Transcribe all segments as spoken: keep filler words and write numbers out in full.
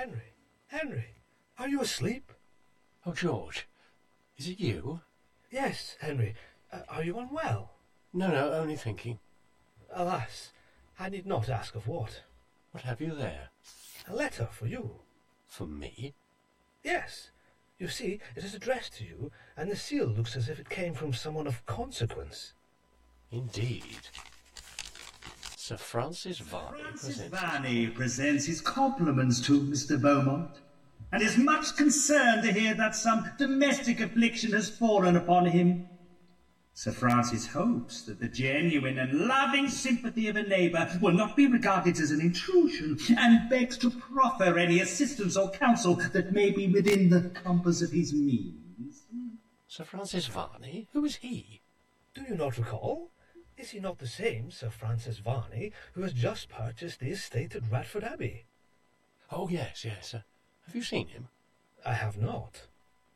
Henry, Henry, are you asleep? Oh, George, is it you? Yes, Henry. Uh, are you unwell? No, no, only thinking. Alas, I need not ask of what. What have you there? A letter for you. For me? Yes. You see, it is addressed to you, and the seal looks as if it came from someone of consequence. Indeed. Sir Francis Varney Francis presents... Varney presents his compliments to Mister Beaumont, and is much concerned to hear that some domestic affliction has fallen upon him. Sir Francis hopes that the genuine and loving sympathy of a neighbour will not be regarded as an intrusion, and begs to proffer any assistance or counsel that may be within the compass of his means. Sir Francis Varney? Who is he? Do you not recall? Is he not the same Sir Francis Varney who has just purchased the estate at Radford Abbey? Oh, yes, yes. Uh, have you seen him? I have not.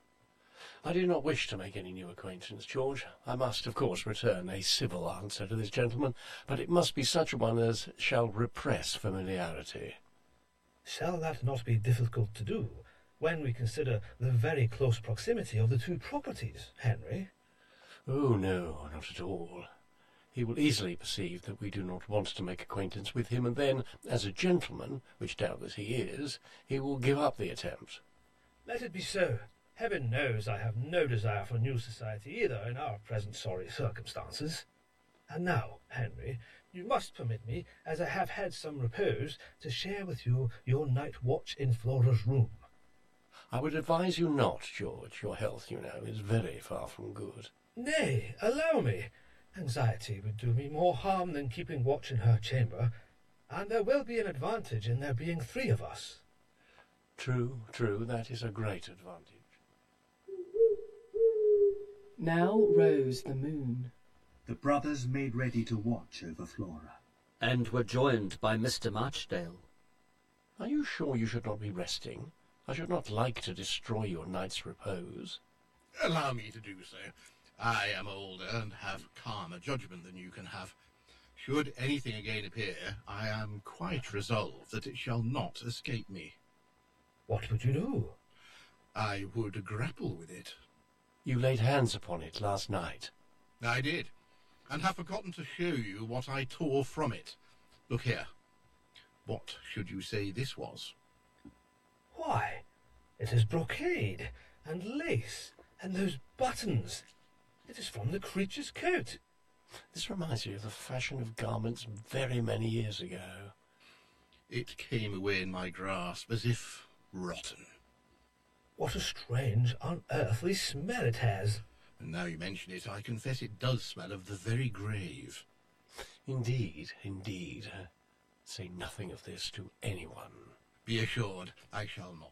I do not wish to make any new acquaintance, George. I must, of course, return a civil answer to this gentleman, but it must be such a one as shall repress familiarity. Shall that not be difficult to do, when we consider the very close proximity of the two properties, Henry? Oh, no, not at all. He will easily perceive that we do not want to make acquaintance with him, and then, as a gentleman, which doubtless he is, he will give up the attempt. Let it be so. Heaven knows I have no desire for new society either in our present sorry circumstances. And now, Henry, you must permit me, as I have had some repose, to share with you your night watch in Flora's room. I would advise you not, George. Your health, you know, is very far from good. Nay, allow me. Anxiety would do me more harm than keeping watch in her chamber, and there will be an advantage in there being three of us. True, true, that is a great advantage. Now rose the moon. The brothers made ready to watch over Flora, and were joined by Mister Marchdale. Are you sure you should not be resting? I should not like to destroy your night's repose. Allow me to do so. I am older and have calmer judgment than you can have. Should anything again appear, I am quite resolved that it shall not escape me. What would you do? I would grapple with it. You laid hands upon it last night. I did, and have forgotten to show you what I tore from it. Look here. What should you say this was? Why, it is brocade, and lace, and those buttons. It is from the creature's coat. This reminds me of the fashion of garments very many years ago. It came away in my grasp as if rotten. What a strange, unearthly smell it has. And now you mention it, I confess it does smell of the very grave. Indeed, indeed. Uh, say nothing of this to anyone. Be assured, I shall not.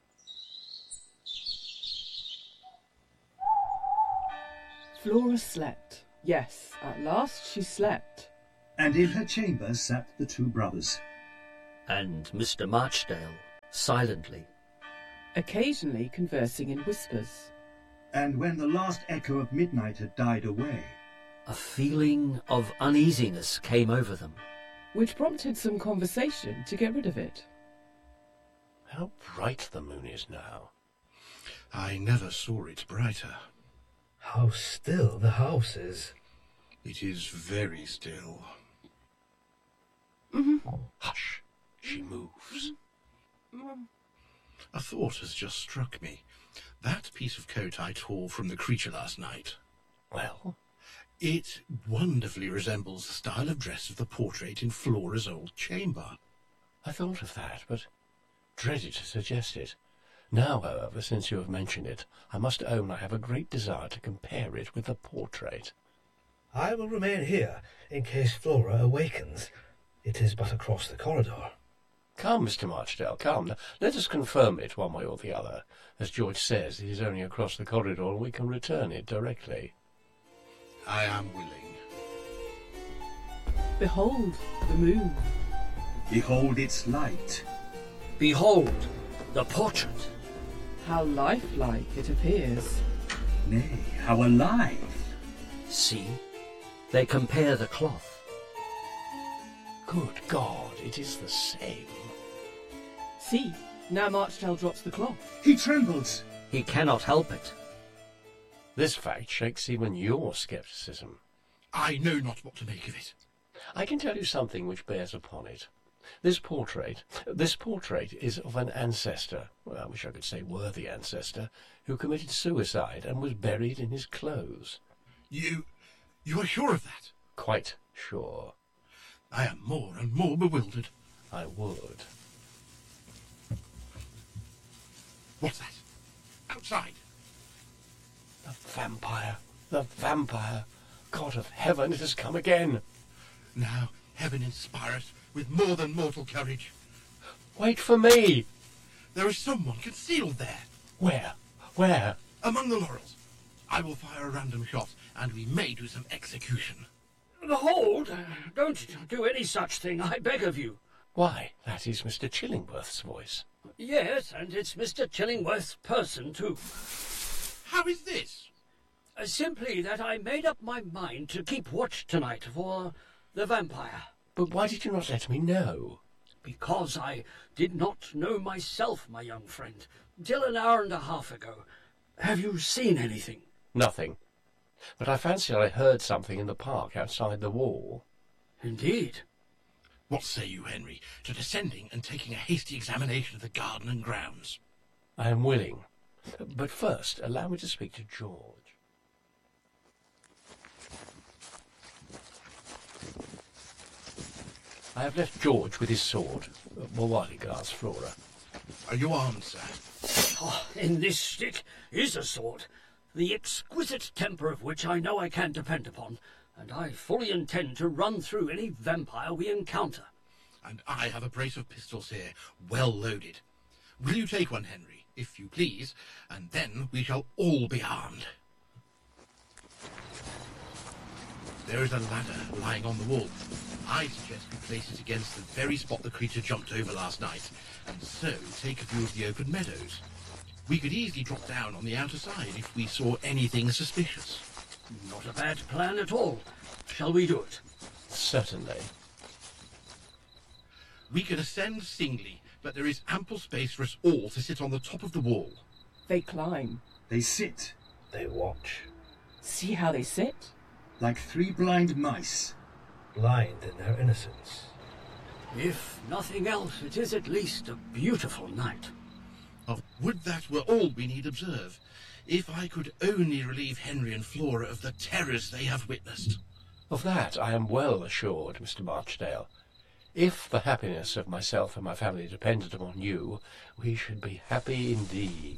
Flora slept. Yes, at last she slept. and in her chamber sat the two brothers. And Mister Marchdale, silently. Occasionally conversing in whispers. And when the last echo of midnight had died away, A feeling of uneasiness came over them. Which prompted some conversation to get rid of it. How bright the moon is now. I never saw it brighter. How still the house is. It is very still. Mm-hmm. Hush, she moves. A thought has just struck me. That piece of coat I tore from the creature last night. Well? It wonderfully resembles the style of dress of the portrait in Flora's old chamber. I thought of that, but dreaded to suggest it. Now, however, since you have mentioned it, I must own I have a great desire to compare it with the portrait. I will remain here, in case Flora awakens. It is but across the corridor. Come, Mister Marchdale, come. Let us confirm it one way or the other. As George says, it is only across the corridor, and we can return it directly. I am willing. Behold the moon. behold its light. Behold, the portrait. How lifelike it appears. Nay, how alive! See, they compare the cloth. Good God, it is the same. See, Now Marchdale drops the cloth. He trembles. He cannot help it. This fact shakes even your scepticism. I know not what to make of it. I can tell you something which bears upon it. This portrait, this portrait is of an ancestor, well, I wish I could say worthy ancestor, who committed suicide and was buried in his clothes. You... you are sure of that? Quite sure. I am more and more bewildered. I would. What's that? Outside. The vampire! The vampire! God of heaven, it has come again! Now, heaven inspire us with more than mortal courage. Wait for me! There is someone concealed there. Where? Where? Among the laurels. I will fire a random shot, and we may do some execution. Hold! Don't do any such thing, I beg of you. Why, that is Mister Chillingworth's voice. Yes, and it's Mister Chillingworth's person, too. How is this? Uh, simply that I made up my mind to keep watch tonight for the vampire. But why did you not let me know? Because I did not know myself, my young friend, till an hour and a half ago. Have you seen anything? Nothing. But I fancied I heard something in the park outside the wall. Indeed. What say you, Henry, to descending and taking a hasty examination of the garden and grounds? I am willing. But first, allow me to speak to George. I have left George with his sword, well, while he guards Flora. Are you armed, sir? Oh, in this stick is a sword, the exquisite temper of which I know I can depend upon, and I fully intend to run through any vampire we encounter. And I have a brace of pistols here, well loaded. Will you take one, Henry, if you please, and then we shall all be armed. There is a ladder lying on the wall. I suggest we place it against the very spot the creature jumped over last night, and so take a view of the open meadows. We could easily drop down on the outer side if we saw anything suspicious. Not a bad plan at all. Shall we do it? Certainly. We can ascend singly, but there is ample space for us all to sit on the top of the wall. They climb. They sit They watch, See how they sit? like three blind mice. blind in their innocence. If nothing else, it is at least a beautiful night. Oh, would that were all we need observe. If I could only relieve Henry and Flora of the terrors they have witnessed. Of that I am well assured, Mister Marchdale. If the happiness of myself and my family depended upon you, we should be happy indeed.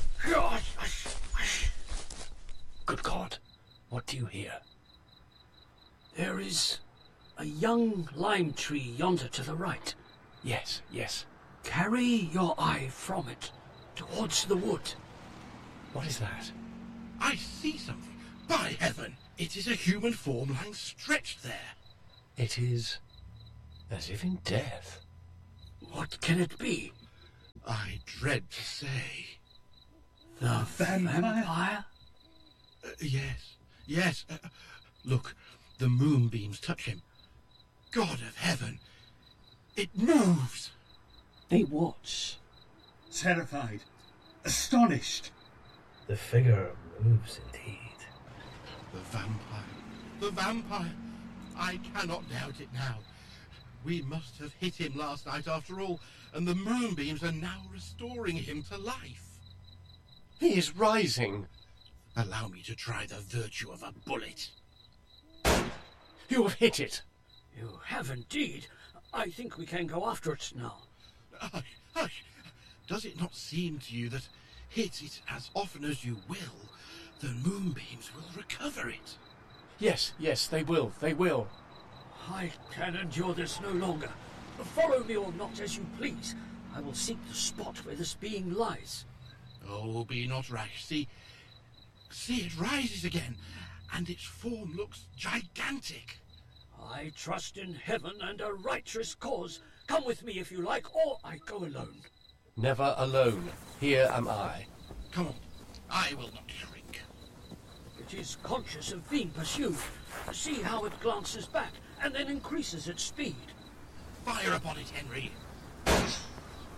Good God, what do you hear? There is a young lime tree yonder to the right. Yes, yes. Carry your eye from it towards the wood. What is that? I see something. By heaven, it is a human form lying stretched there. It is as if in death. What can it be? I dread to say. The Vampire? vampire? Uh, yes, yes. Uh, look, the moonbeams touch him. God of heaven, it moves. They watch. Terrified, astonished. The figure moves indeed. The vampire, the vampire. I cannot doubt it now. We must have hit him last night after all, and the moonbeams are now restoring him to life. He is rising. Allow me to try the virtue of a bullet. You have hit it. You have indeed. I think we can go after it now. Hush, hush. Does it not seem to you that, hit it as often as you will, the moonbeams will recover it? Yes, yes, they will, they will. I can endure this no longer. Follow me or not as you please. I will seek the spot where this being lies. Oh, be not rash. See, see, it rises again, and its form looks gigantic. I trust in heaven and a righteous cause. Come with me if you like, or I go alone. Never alone. Here am I. Come on, I will not shrink. It is conscious of being pursued. See how it glances back, and then increases its speed. Fire upon it, Henry.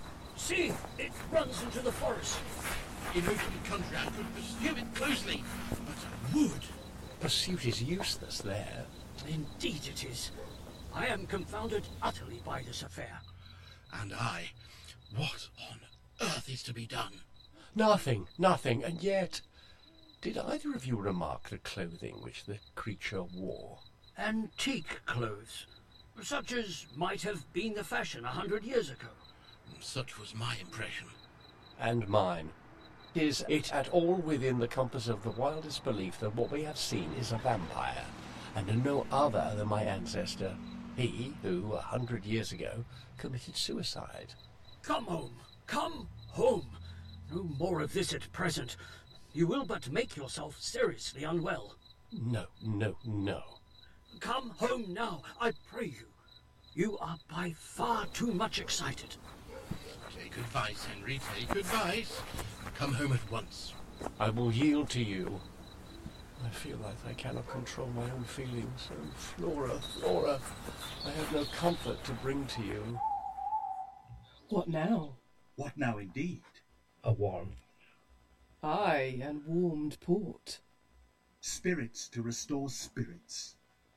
See, it runs into the forest. In open country I could pursue it closely, but I would. Pursuit is useless there. Indeed it is. I am confounded utterly by this affair. And I, what on earth is to be done? Nothing, nothing, and yet... Did either of you remark the clothing which the creature wore? Antique clothes, such as might have been the fashion a hundred years ago. Such was my impression. And mine. Is it at all within the compass of the wildest belief that what we have seen is a vampire, and no other than my ancestor, he who, a hundred years ago, committed suicide? Come home, come home. No more of this at present. You will but make yourself seriously unwell. No, no, no. Come home now, I pray you. You are by far too much excited. Take advice, Henry, take advice. Come home at once. I will yield to you. I feel like I cannot control my own feelings. Oh, Flora, Flora, I have no comfort to bring to you. What now? What now indeed? A warm. Aye, and warmed port. Spirits to restore spirits.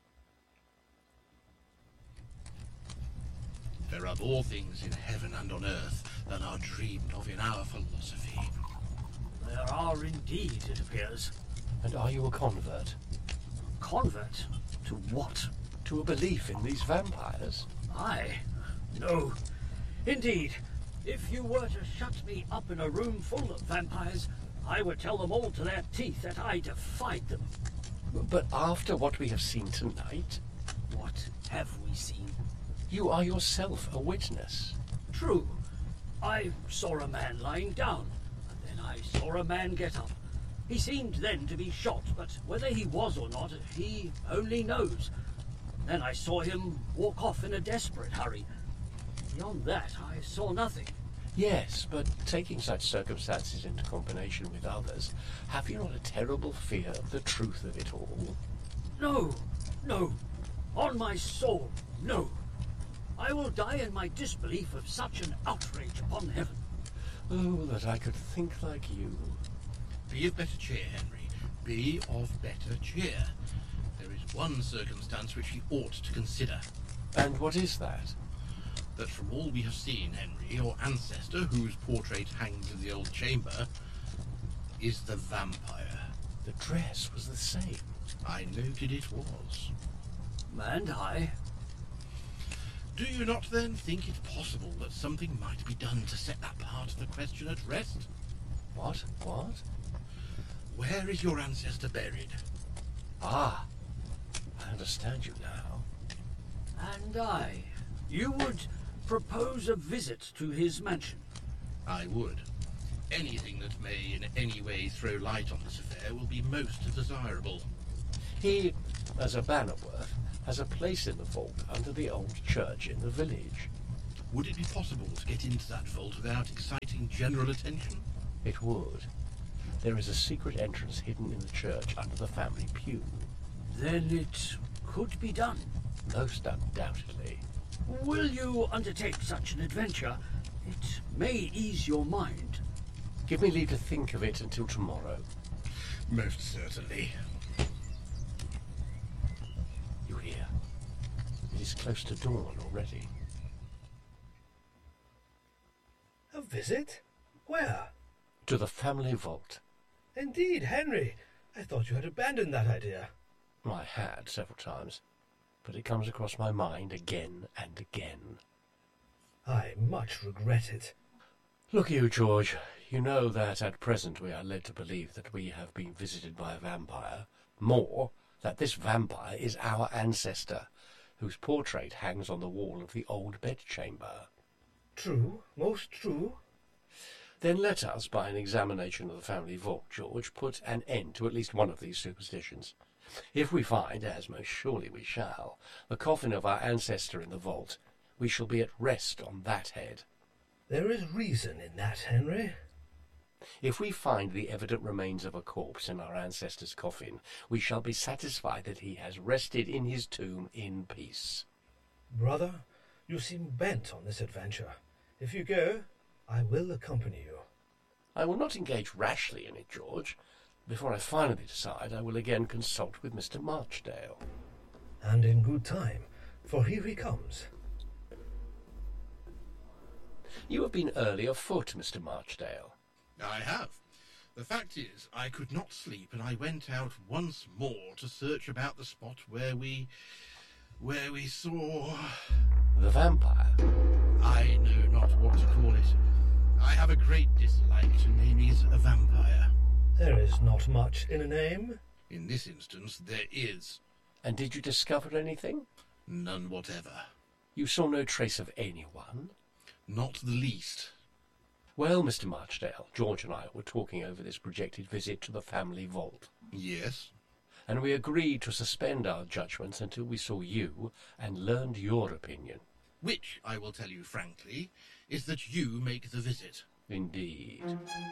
There are more things in heaven and on earth than are dreamed of in our philosophy. There are indeed, it appears. And are you a convert? Convert? To what? To a belief in these vampires? I? No. Indeed, if you were to shut me up in a room full of vampires, I would tell them all to their teeth that I defied them. But after what we have seen tonight, What have we seen? you are yourself a witness. True. I saw a man lying down, and then I saw a man get up. He seemed then to be shot, but whether he was or not, he only knows. Then I saw him walk off in a desperate hurry. Beyond that, I saw nothing. Yes, but taking such circumstances into combination with others, have you not a terrible fear of the truth of it all? No, no. On my soul, no. I will die in my disbelief of such an outrage upon heaven. Oh, that I could think like you. Be of better cheer, Henry. Be of better cheer. There is one circumstance which he ought to consider. And what is that? That from all we have seen, Henry, your ancestor, whose portrait hangs in the old chamber, is the vampire. The dress was the same. I noted it was. And I? Do you not then think it possible that something might be done to set that part of the question at rest? What? What? Where is your ancestor buried? Ah, I understand you now. And I? You would propose a visit to his mansion? I would. Anything that may in any way throw light on this affair will be most desirable. He, as a Bannerworth, has a place in the vault under the old church in the village. Would it be possible to get into that vault without exciting general attention? It would. There is a secret entrance hidden in the church under the family pew. Then it could be done. Most undoubtedly. Will you undertake such an adventure? It may ease your mind. Give me leave to think of it until tomorrow. Most certainly. You hear? It is close to dawn already. A visit? Where? To the family vault. Indeed, Henry. I thought you had abandoned that idea. I had several times, but it comes across my mind again and again. I much regret it. Look you, George. You know that at present we are led to believe that we have been visited by a vampire. More, that this vampire is our ancestor, whose portrait hangs on the wall of the old bedchamber. True, most true. Then let us, by an examination of the family vault, George, put an end to at least one of these superstitions. If we find, as most surely we shall, the coffin of our ancestor in the vault, we shall be at rest on that head. There is reason in that, Henry. If we find the evident remains of a corpse in our ancestor's coffin, we shall be satisfied that he has rested in his tomb in peace. Brother, you seem bent on this adventure. If you go, I will accompany you. I will not engage rashly in it, George. Before I finally decide, I will again consult with Mister Marchdale. And in good time, for here he comes. You have been early afoot, Mister Marchdale. I have. The fact is, I could not sleep, and I went out once more to search about the spot where we... where we saw... The vampire? I know not what to call it. I have a great dislike to naming it a vampire. There is not much in a name. In this instance, there is. And did you discover anything? None whatever. You saw no trace of anyone? Not the least. Well, Mister Marchdale, George and I were talking over this projected visit to the family vault. Yes? And we agreed to suspend our judgments until we saw you and learned your opinion. Which, I will tell you frankly, is that you make the visit. Indeed.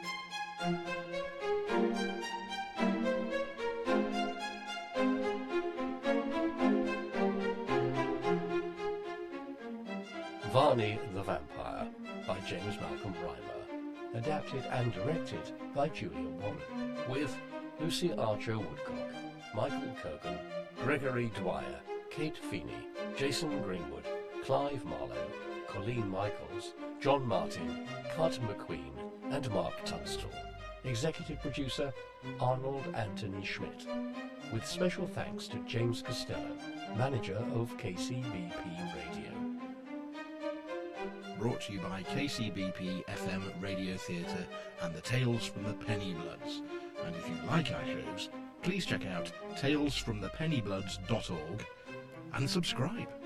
Varney the Vampire by James Malcolm Rymer. Adapted and directed by Julia Warren. With Lucy Archer Woodcock, Michael Kogan, Gregory Dwyer, Kate Feeney, Jason Greenwood, Clive Marlowe, Colleen Michaels, John Martin, Carter McQueen, and Mark Tunstall. Executive producer Arnold Anthony Schmidt. With special thanks to James Costello, manager of K C B P Radio. Brought to you by K C B P F M Radio Theatre and the Tales from the Penny Bloods. And if you like our shows, please check out tales from the penny bloods dot org and subscribe.